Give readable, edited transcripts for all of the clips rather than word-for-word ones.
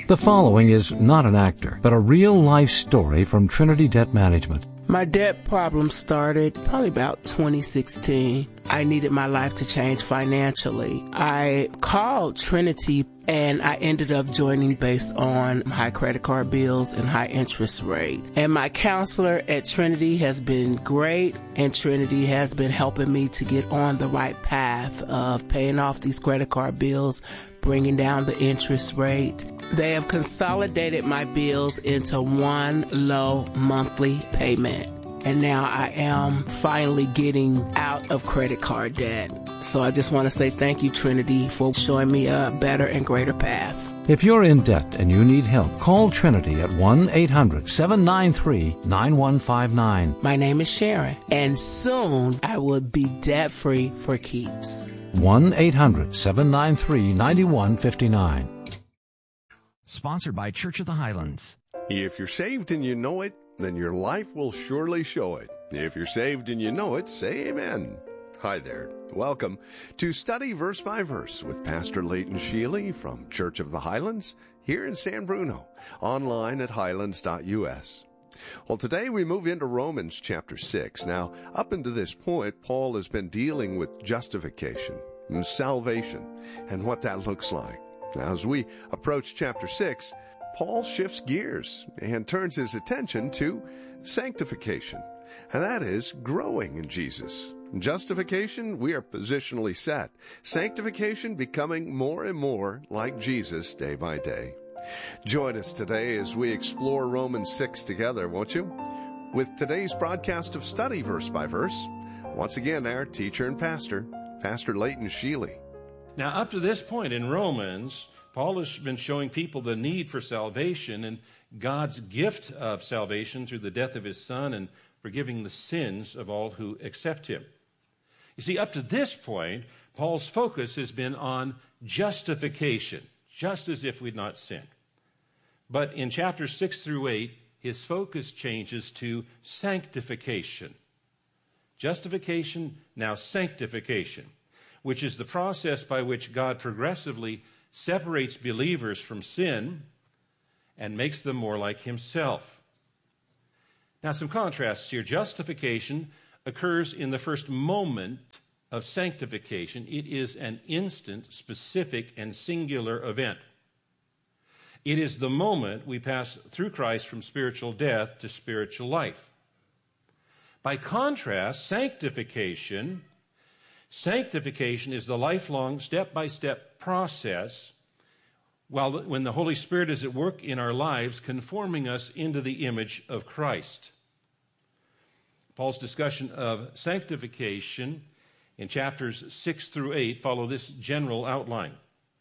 The following is not an actor, but a real-life story from Trinity Debt Management. My debt problem started probably about 2016. I needed my life to change financially. I called Trinity and I ended up joining based on high credit card bills and high interest rate. And my counselor at Trinity has been great, and Trinity has been helping me to get on the right path of paying off these credit card bills, bringing down the interest rate. They have consolidated my bills into one low monthly payment. And now I am finally getting out of credit card debt. So I just want to say thank you, Trinity, for showing me a better and greater path. If you're in debt and you need help, call Trinity at 1-800-793-9159. My name is Sharon, and soon I will be debt-free for keeps. 1-800-793-9159. Sponsored by Church of the Highlands. If you're saved and you know it, then your life will surely show it. If you're saved and you know it, say amen. Hi there. Welcome to Study Verse by Verse with Pastor Leighton Sheely from Church of the Highlands here in San Bruno, online at highlands.us. Well, today we move into Romans chapter 6. Now, up until this point, Paul has been dealing with justification and salvation and what that looks like. Now, as we approach chapter 6, Paul shifts gears and turns his attention to sanctification, and that is growing in Jesus. Justification, we are positionally set. Sanctification, becoming more and more like Jesus day by day. Join us today as we explore Romans 6 together, won't you? With today's broadcast of Study Verse by Verse, once again, our teacher and pastor, Pastor Leighton Sheely. Now, up to this point in Romans, Paul has been showing people the need for salvation and God's gift of salvation through the death of his Son and forgiving the sins of all who accept him. You see, up to this point, Paul's focus has been on justification, just as if we'd not sinned. But in chapters 6 through 8, his focus changes to sanctification. Justification, now sanctification, which is the process by which God progressively separates believers from sin and makes them more like himself. Now, some contrasts here. Justification occurs in the first moment of sanctification. It is an instant, specific, and singular event. It is the moment we pass through Christ from spiritual death to spiritual life. By contrast, sanctification is the lifelong, step-by-step process when the Holy Spirit is at work in our lives, conforming us into the image of Christ. Paul's discussion of sanctification in chapters 6 through 8 follow this general outline.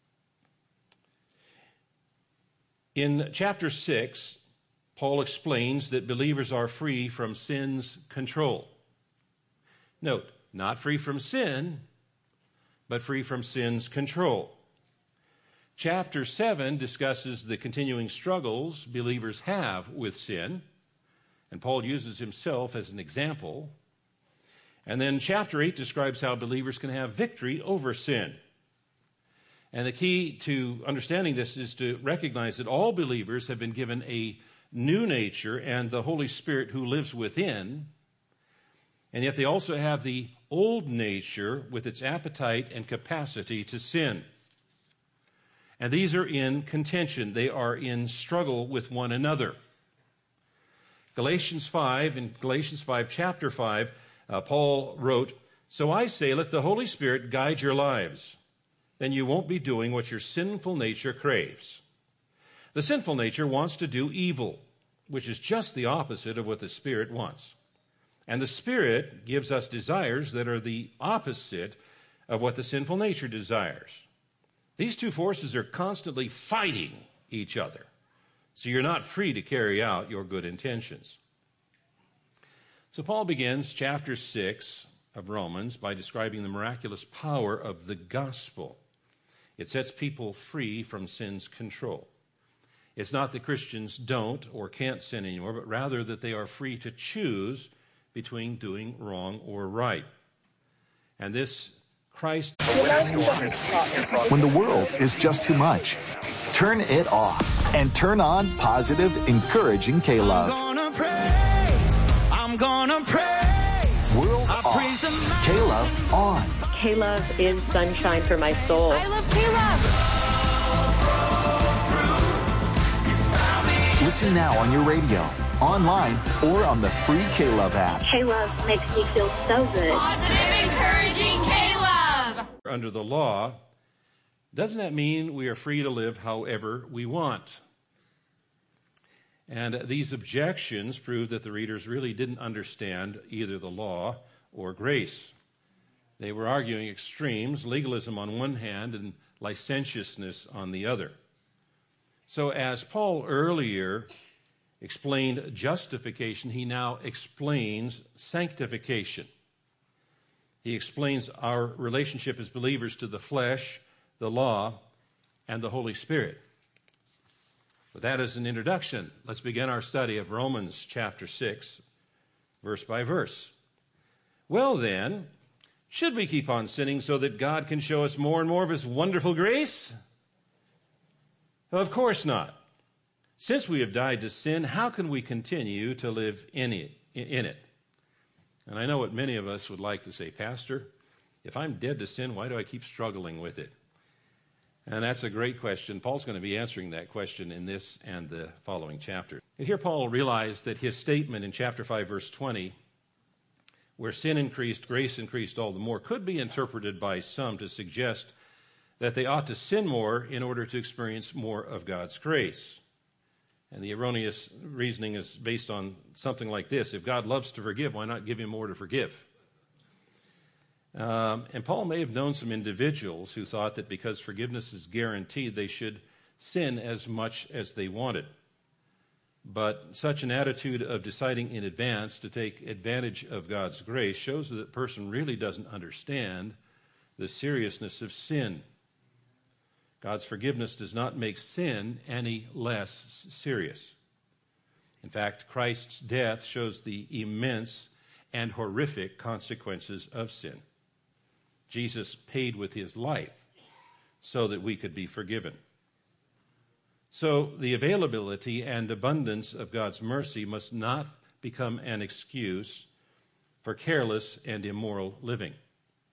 In chapter 6, Paul explains that believers are free from sin's control. Note, not free from sin, but free from sin's control. Chapter 7 discusses the continuing struggles believers have with sin, and Paul uses himself as an example. And then chapter 8 describes how believers can have victory over sin. And the key to understanding this is to recognize that all believers have been given a new nature and the Holy Spirit who lives within, and yet they also have the old nature with its appetite and capacity to sin. And these are in contention. They are in struggle with one another. In Galatians 5, chapter 5, Paul wrote, "So I say, let the Holy Spirit guide your lives. Then you won't be doing what your sinful nature craves. The sinful nature wants to do evil, which is just the opposite of what the Spirit wants. And the Spirit gives us desires that are the opposite of what the sinful nature desires. These two forces are constantly fighting each other, so you're not free to carry out your good intentions." So Paul begins chapter 6 of Romans by describing the miraculous power of the gospel. It sets people free from sin's control. It's not that Christians don't or can't sin anymore, but rather that they are free to choose between doing wrong or right. And this Christ... When the world is just too much, turn it off. and turn on positive, encouraging K-Love. I'm gonna praise. World off. K-Love on. K-Love is sunshine for my soul. I love K-Love. Listen now on your radio, online, or on the free K-Love app. K-Love makes me feel so good. Positive, encouraging K-Love. Under the law, doesn't that mean we are free to live however we want? And these objections prove that the readers really didn't understand either the law or grace. They were arguing extremes, legalism on one hand and licentiousness on the other. So as Paul earlier explained justification, he now explains sanctification. He explains our relationship as believers to the flesh, the law, and the Holy Spirit. With that as an introduction, let's begin our study of Romans chapter 6, verse by verse. Well then, should we keep on sinning so that God can show us more and more of his wonderful grace? Of course not. Since we have died to sin, how can we continue to live in it? And I know what many of us would like to say, Pastor, if I'm dead to sin, why do I keep struggling with it? And that's a great question. Paul's going to be answering that question in this and the following chapter. And here Paul realized that his statement in chapter 5, verse 20, where sin increased, grace increased all the more, could be interpreted by some to suggest that they ought to sin more in order to experience more of God's grace. And the erroneous reasoning is based on something like this. If God loves to forgive, why not give him more to forgive? And Paul may have known some individuals who thought that because forgiveness is guaranteed, they should sin as much as they wanted. But such an attitude of deciding in advance to take advantage of God's grace shows that the person really doesn't understand the seriousness of sin. God's forgiveness does not make sin any less serious. In fact, Christ's death shows the immense and horrific consequences of sin. Jesus paid with his life so that we could be forgiven. So the availability and abundance of God's mercy must not become an excuse for careless and immoral living.